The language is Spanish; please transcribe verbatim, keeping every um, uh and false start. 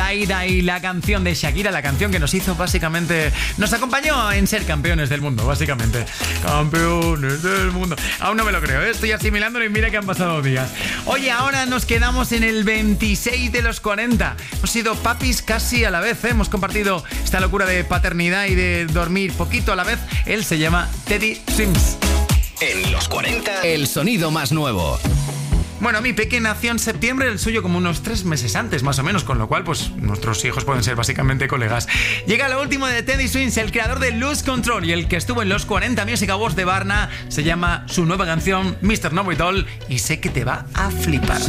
Aida y la canción de Shakira, la canción que nos hizo básicamente, nos acompañó en ser campeones del mundo, básicamente. Campeones del mundo. Aún no me lo creo, ¿eh? Estoy asimilándolo y mira que han pasado días. Oye, ahora nos quedamos en el veintiséis de los cuarenta. Hemos sido papis casi a la vez, ¿eh? Hemos compartido esta locura de paternidad y de dormir poquito a la vez. Él se llama Teddy Swims. En los cuarenta, el sonido más nuevo. Bueno, mi peque nació en septiembre, el suyo como unos tres meses antes, más o menos, con lo cual, pues, nuestros hijos pueden ser básicamente colegas. Llega lo último de Teddy Swims, el creador de Lose Control y el que estuvo en los cuarenta Music Awards de Varna. Se llama su nueva canción, mister Know It All, y sé que te va a flipar.